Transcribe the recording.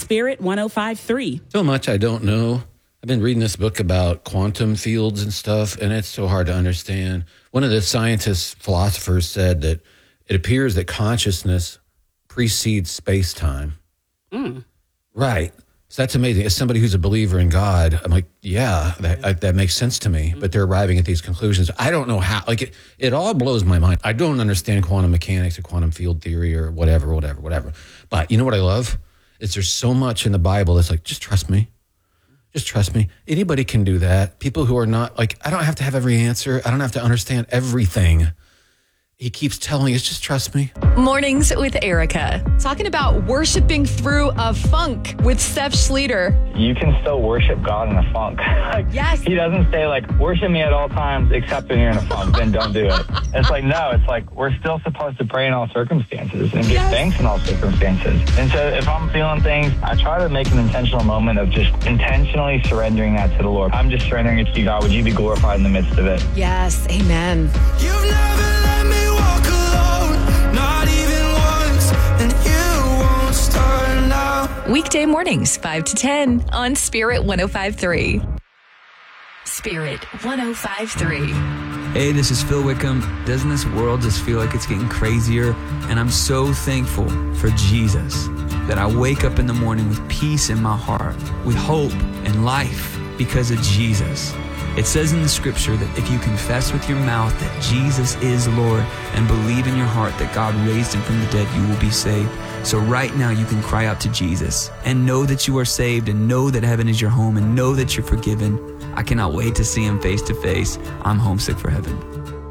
Spirit 105.3. So much I don't know. I've been reading this book about quantum fields and stuff, and it's so hard to understand. One of the scientists, philosophers said that it appears that consciousness precedes space-time. Right. So that's amazing. As somebody who's a believer in God, I'm like, yeah, that makes sense to me. But they're arriving at these conclusions. I don't know how. Like, it all blows my mind. I don't understand quantum mechanics or quantum field theory or whatever. But you know what I love? Is there's so much in the Bible that's like, just trust me. Just trust me. Anybody can do that. People who are not, like, I don't have to have every answer. I don't have to understand everything. He keeps telling us, just trust me. Mornings with Erica. Talking about worshiping through a funk with Steph Schlueter. You can still worship God in a funk. Yes. He doesn't say, like, worship me at all times except when you're in a funk, then don't do it. It's like, no, it's like we're still supposed to pray in all circumstances and give thanks in all circumstances. And so if I'm feeling things, I try to make an intentional moment of just intentionally surrendering that to the Lord. I'm just surrendering it to you, God. Would you be glorified in the midst of it? Yes. Amen. You've never let me walk alone, not even once, and you won't start now. Weekday mornings, 5 to 10 on Spirit 105.3. Spirit 105.3. Hey, this is Phil Wickham. Doesn't this world just feel like it's getting crazier? And I'm so thankful for Jesus that I wake up in the morning with peace in my heart, with hope and life because of Jesus. It says in the scripture that if you confess with your mouth that Jesus is Lord and believe in your heart that God raised him from the dead, you will be saved. So right now you can cry out to Jesus and know that you are saved and know that heaven is your home and know that you're forgiven. I cannot wait to see him face to face. I'm homesick for heaven.